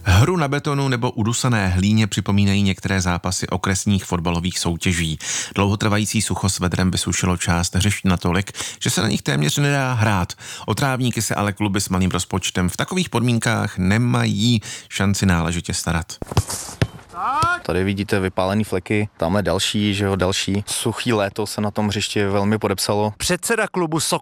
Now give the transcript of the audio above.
Hru na betonu nebo udusané hlíně připomínají některé zápasy okresních fotbalových soutěží. Dlouhotrvající sucho s vedrem vysušilo část hřišť natolik, že se na nich téměř nedá hrát. O trávníky se ale kluby s malým rozpočtem v takových podmínkách nemají šanci náležitě starat. Tady vidíte vypálený fleky, tamhle další. Suchý léto se na tom hřišti velmi podepsalo. Předseda klubu Sokol